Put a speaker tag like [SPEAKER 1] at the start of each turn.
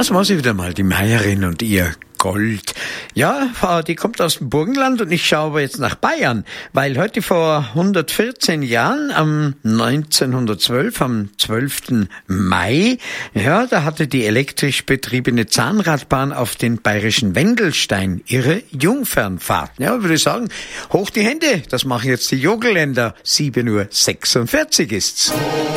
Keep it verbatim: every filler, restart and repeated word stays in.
[SPEAKER 1] Das war sie wieder mal, die Meierin und ihr Gold. Ja, die kommt aus dem Burgenland und ich schaue aber jetzt nach Bayern, weil heute vor hundertvierzehn Jahren, am neunzehnhundertzwölf, am zwölften Mai, ja, da hatte die elektrisch betriebene Zahnradbahn auf den bayerischen Wendelstein ihre Jungfernfahrt. Ja, würde ich sagen, hoch die Hände, das machen jetzt die Jogelländer. sieben Uhr sechsundvierzig ist's.